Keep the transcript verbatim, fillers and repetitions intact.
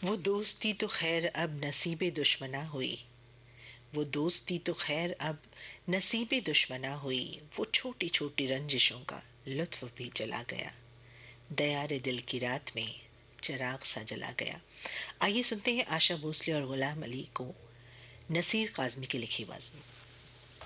वो दोस्ती तो खैर अब नसीबे दुश्मना हुई, वो दोस्ती तो खैर अब नसीबे दुश्मना हुई, वो छोटी छोटी रंजिशों का लुत्फ भी चला गया, दयारे दिल की रात में चिराग सा जला गया। आइए सुनते हैं आशा भोसले और गुलाम अली को नसीर काज़मी की लिखी आवाज में।